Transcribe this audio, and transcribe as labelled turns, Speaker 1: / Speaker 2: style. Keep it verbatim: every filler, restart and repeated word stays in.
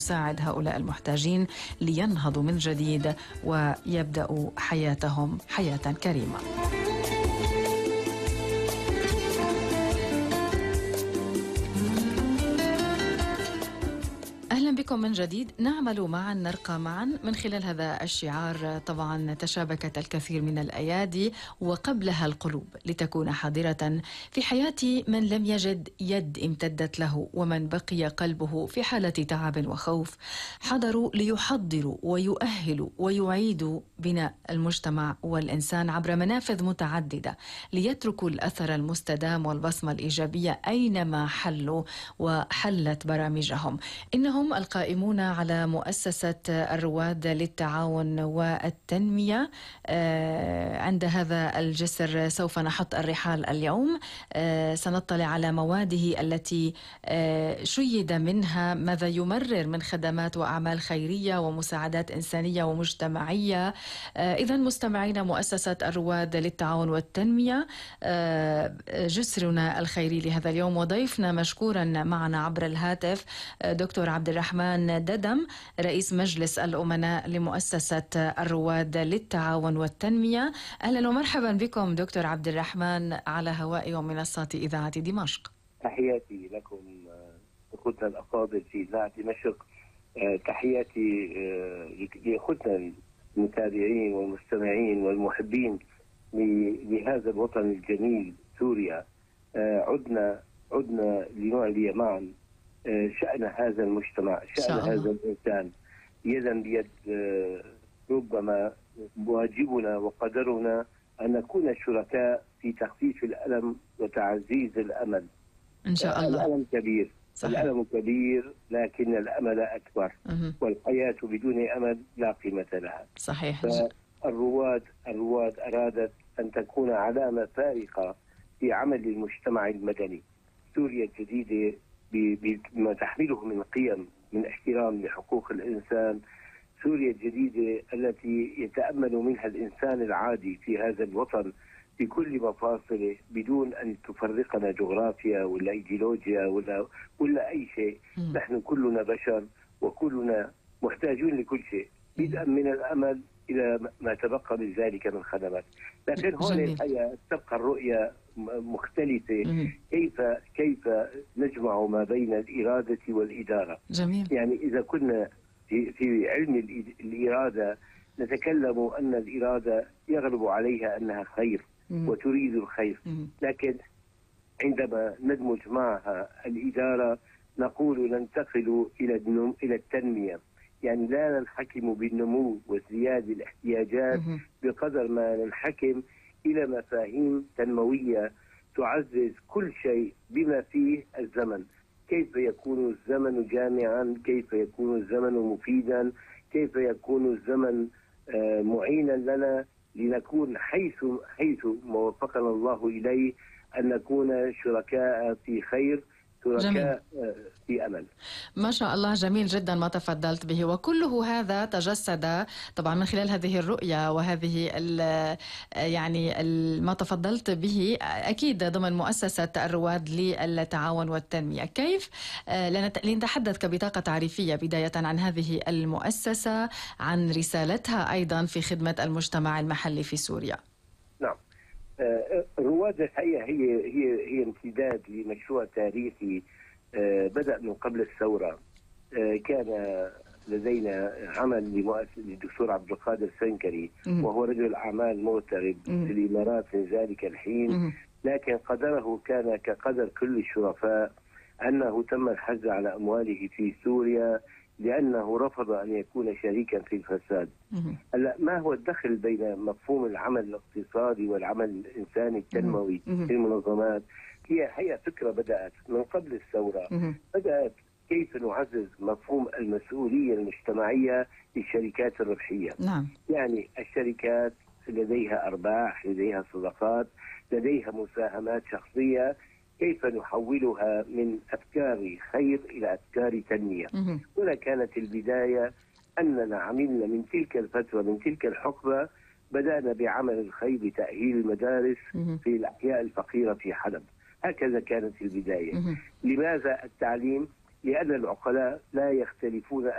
Speaker 1: تساعد هؤلاء المحتاجين لينهضوا من جديد ويبدأوا حياتهم حياة كريمة. أهلا بكم من جديد. نعمل معا، نرقى معا من خلال هذا الشعار. طبعا تشابكت الكثير من الأيادي وقبلها القلوب لتكون حاضرة في حياة من لم يجد يد امتدت له، ومن بقي قلبه في حالة تعب وخوف. حضروا ليحضروا ويؤهلوا ويعيدوا بناء المجتمع والإنسان عبر منافذ متعددة، ليتركوا الأثر المستدام والبصمة الإيجابية أينما حلوا وحلت برامجهم. إنهم القائمون على مؤسسة الرواد للتعاون والتنمية. عند هذا الجسر سوف نحط الرحال اليوم. سنطلع على مواده التي شيد منها ماذا يمرر من خدمات وأعمال خيرية ومساعدات إنسانية ومجتمعية. إذن مستمعين مؤسسة الرواد للتعاون والتنمية جسرنا الخيري لهذا اليوم، وضيفنا مشكورا معنا عبر الهاتف دكتور عبد الرحمن ددم، رئيس مجلس الأمناء لمؤسسة الرواد للتعاون والتنمية. أهلا ومرحبا بكم دكتور عبد الرحمن على هواء ومنصات إذاعة دمشق.
Speaker 2: تحياتي لكم أخوتنا الأفاضل في إذاعة دمشق. تحياتي لأخوتنا المتابعين والمستمعين والمحبين لهذا الوطن الجميل سوريا. عدنا عدنا لنعلي معا شأن هذا المجتمع، شأن هذا الإنسان يدا بيد. ربما واجبنا وقدرنا أن نكون شركاء في تخفيف الألم وتعزيز الأمل.
Speaker 1: إن شاء الله.
Speaker 2: الألم كبير، صحيح. الألم كبير لكن الأمل أكبر. أه. والحياة بدون أمل لا قيمة لها.
Speaker 1: صحيح.
Speaker 2: فالرواد الرواد أرادت أن تكون علامة فارقة في عمل المجتمع المدني. سوريا الجديدة بما تحمله من قيم، من احترام لحقوق الإنسان. سوريا الجديدة التي يتأمل منها الإنسان العادي في هذا الوطن في كل مفاصله بدون أن تفرقنا جغرافيا ولا إيديولوجيا ولا ولا أي شيء. م. نحن كلنا بشر وكلنا محتاجون لكل شيء، بدءا من الأمل إلى ما تبقى من ذلك من خدمات. لكن هون الحقيقة تبقى الرؤية مختلفة. مم. كيف كيف نجمع ما بين الإرادة والإدارة.
Speaker 1: جميل.
Speaker 2: يعني إذا كنا في, في علم الإرادة نتكلم أن الإرادة يغلب عليها أنها خير. مم. وتريد الخير. مم. لكن عندما ندمج معها الإدارة نقول ننتقل إلى النم... إلى التنمية. يعني لا ننحكم بالنمو وازدياد الاحتياجات مم. بقدر ما ننحكم إلى مفاهيم تنموية تعزز كل شيء بما فيه الزمن. كيف يكون الزمن جامعا، كيف يكون الزمن مفيدا، كيف يكون الزمن معينا لنا لنكون حيث حيث ما وفقنا الله إليه، أن نكون شركاء في خير، شركاء في أمل.
Speaker 1: ما شاء الله، جميل جدا ما تفضلت به، وكله هذا تجسد طبعا من خلال هذه الرؤية وهذه يعني ما تفضلت به أكيد ضمن مؤسسة الرواد للتعاون والتنمية. كيف لنتحدث كبطاقة تعريفية بداية عن هذه المؤسسة، عن رسالتها أيضا في خدمة المجتمع المحلي في سوريا؟
Speaker 2: نعم، الرواد الحقيقة هي هي هي امتداد لمشروع تاريخي بدأ من قبل الثورة. كان لدينا عمل لمؤسسة الدكتور عبد القادر سنكري، وهو رجل أعمال مغترب في الإمارات من ذلك الحين، لكن قدره كان كقدر كل الشرفاء أنه تم الحجز على أمواله في سوريا لأنه رفض أن يكون شريكا في الفساد. هلا ما هو الدخل بين مفهوم العمل الاقتصادي والعمل الإنساني التنموي في المنظمات؟ هي هي فكرة بدأت من قبل الثورة. بدأت كيف نعزز مفهوم المسؤولية المجتمعية للشركات الربحية.
Speaker 1: نعم.
Speaker 2: يعني الشركات لديها أرباح، لديها صدقات، لديها مساهمات شخصية، كيف نحولها من أفكار خير إلى أفكار تنمية. هنا كانت البداية أننا عملنا من تلك الفترة، من تلك الحقبة بدأنا بعمل الخير بتأهيل المدارس في الأحياء الفقيرة في حلب. هكذا كانت البداية. لماذا التعليم؟ لأن العقلاء لا يختلفون